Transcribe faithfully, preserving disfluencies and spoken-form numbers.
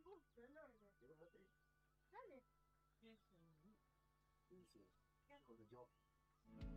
gusto, enorme. Llévate. Dale. Sí, sí. Con el yo.